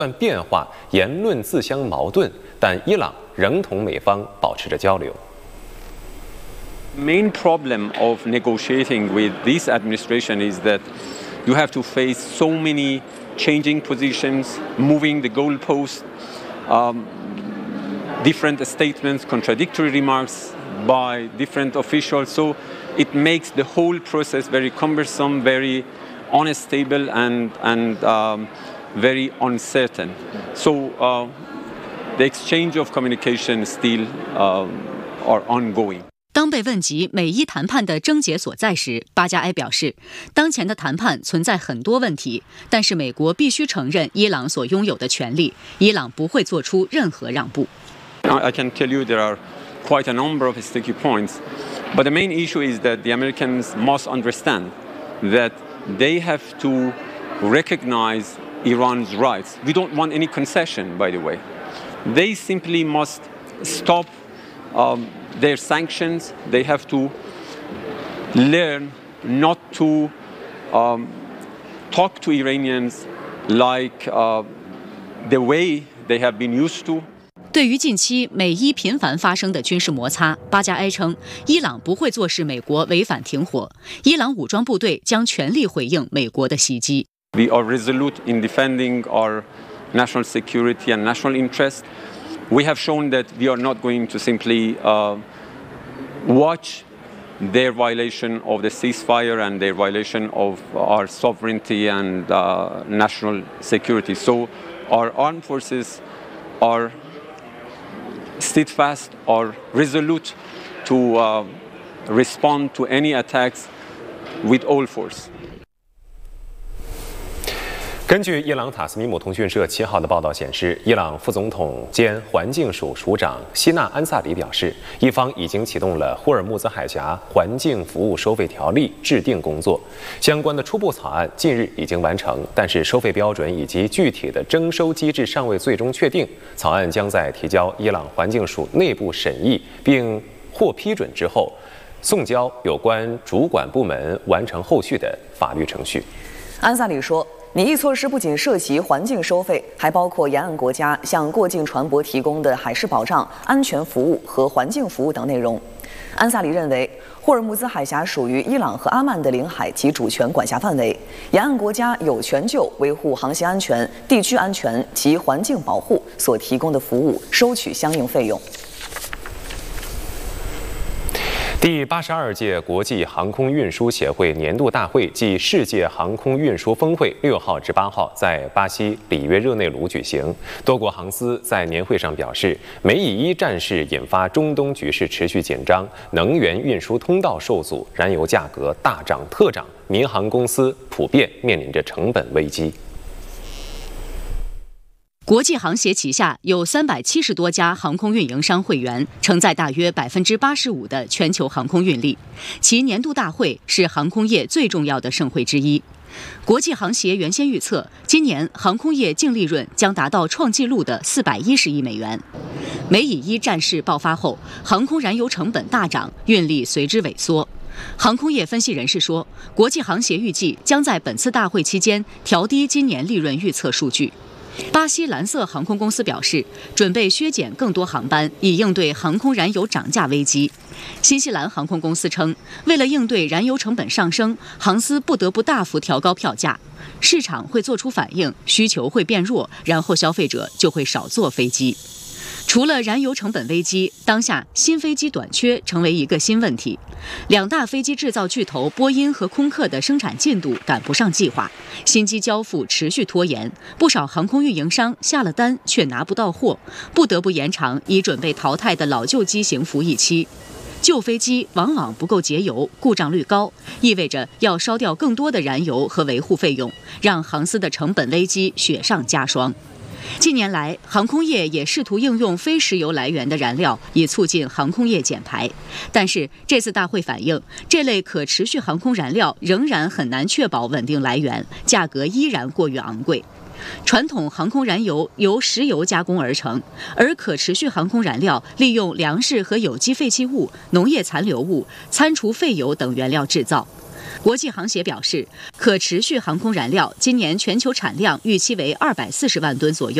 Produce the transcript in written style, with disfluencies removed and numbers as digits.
变化，言论自相矛盾，但伊朗仍同美方保持着交流。 Main problem of negotiating with this administration is that you have to face so many changing positions, moving the goalposts, different statements, contradictory remarks by different officials. So it makes the whole process very cumbersome, very unstable, and very uncertain. So the exchange of communication still are ongoing. 当被问及美伊谈判的症结所在时，巴加埃表示，当前的谈判存在很多问题，但是美国必须承认伊朗所拥有的权利，伊朗不会做出任何让步。 I can tell you there are quite a number of sticky points, but the main issue is that the Americans must understand that they have to recognize Iran's rights. We don't want any concession, by the way. They simply must stop their sanctions. They have to learn not to talk to Iranians like the way they have been used to. 对于近期美伊频繁发生的军事摩擦，巴加埃称，伊朗不会坐视美国违反停火，伊朗武装部队将全力回应美国的袭击。 We are resolute in defending our national security and national interest. We have shown that we are not going to simply watch their violation of the ceasefire and their violation of our sovereignty and national security. So our armed forces are steadfast or resolute to respond to any attacks with all force. 根据伊朗塔斯米姆通讯社7号的报道显示，伊朗副总统兼环境署署长希纳安萨里表示，伊方已经启动了霍尔木兹海峡环境服务收费条例制定工作，相关的初步草案近日已经完成，但是收费标准以及具体的征收机制尚未最终确定。草案将在提交伊朗环境署内部审议并获批准之后，送交有关主管部门完成后续的法律程序。 安萨里说，拟议措施不仅涉及环境收费，还包括沿岸国家向过境船舶提供的海事保障、安全服务和环境服务等内容。安萨里认为，霍尔木兹海峡属于伊朗和阿曼的领海及主权管辖范围，沿岸国家有权就维护航行安全、地区安全及环境保护所提供的服务收取相应费用。 第82届国际航空运输协会年度大会暨世界航空运输峰会6号至8号在巴西里约热内卢举行。多国航司在年会上表示，美以1战事引发中东局势持续紧张，能源运输通道受阻，燃油价格大涨特涨，民航公司普遍面临着成本危机。 国际航协旗下有370多家航空运营商会员，承载大约85%的全球航空运力。其年度大会是航空业最重要的盛会之一。国际航协原先预测，今年航空业净利润将达到创纪录的410亿美元。美以1战事爆发后，航空燃油成本大涨，运力随之萎缩。航空业分析人士说，国际航协预计将在本次大会期间调低今年利润预测数据。巴西蓝色航空公司表示，准备削减更多航班，以应对航空燃油涨价危机。新西兰航空公司称，为了应对燃油成本上升，航司不得不大幅调高票价，市场会做出反应，需求会变弱，然后消费者就会少坐飞机。除了燃油成本危机，当下新飞机短缺成为一个新问题。两大飞机制造巨头波音和空客的生产进度赶不上计划，新机交付持续拖延，不少航空运营商下了单却拿不到货，不得不延长已准备淘汰的老旧机型服役期。旧飞机往往不够节油，故障率高，意味着要烧掉更多的燃油和维护费用，让航司的成本危机雪上加霜。近年来，航空业也试图应用非石油来源的燃料，以促进航空业减排。但是这次大会反映，这类可持续航空燃料仍然很难确保稳定来源，价格依然过于昂贵。传统航空燃油由石油加工而成，而可持续航空燃料利用粮食和有机废弃物、农业残留物、餐厨废油等原料制造。 国际航协表示，可持续航空燃料今年全球产量预期为240万吨左右。